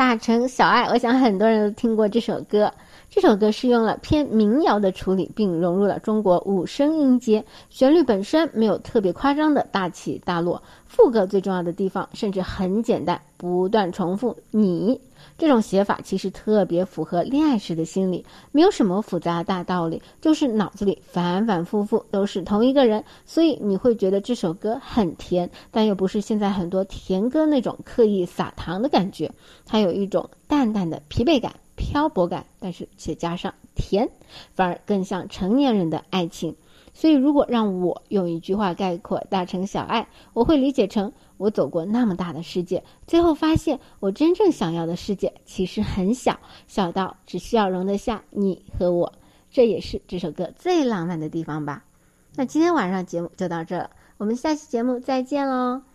大城小爱，我想很多人都听过这首歌。这首歌是用了偏民谣的处理，并融入了中国五声音阶，旋律本身没有特别夸张的大起大落，副歌最重要的地方甚至很简单，不断重复你。这种写法其实特别符合恋爱时的心理，没有什么复杂的大道理，就是脑子里反反复复都是同一个人，所以你会觉得这首歌很甜，但又不是现在很多甜歌那种刻意撒糖的感觉，它有一种淡淡的疲惫感、漂泊感，但是且加上甜，反而更像成年人的爱情。所以如果让我用一句话概括大城小爱，我会理解成我走过那么大的世界，最后发现我真正想要的世界其实很小，小到只需要容得下你和我，这也是这首歌最浪漫的地方吧。那今天晚上节目就到这了，我们下期节目再见喽。